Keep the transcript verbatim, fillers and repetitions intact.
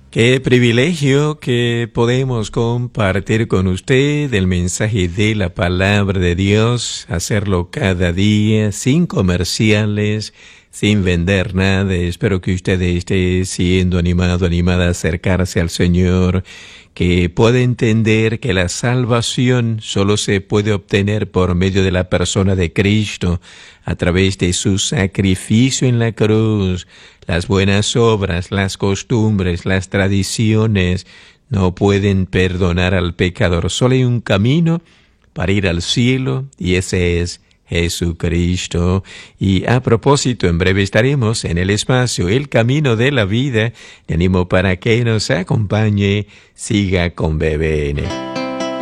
Qué privilegio que podemos compartir con usted el mensaje de la palabra de Dios, hacerlo cada día, sin comerciales, sin vender nada. Espero que usted esté siendo animado, animada a acercarse al Señor, que pueda entender que la salvación solo se puede obtener por medio de la persona de Cristo, a través de su sacrificio en la cruz. Las buenas obras, las costumbres, las tradiciones no pueden perdonar al pecador. Solo hay un camino para ir al cielo y ese es Jesucristo. Y a propósito, en breve estaremos en el espacio El Camino de la Vida. Le animo para que nos acompañe. Siga con B B N.